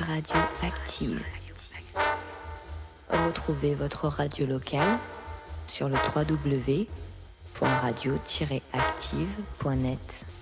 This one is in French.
Radio Active. Retrouvez votre radio locale sur le www.radio-active.net.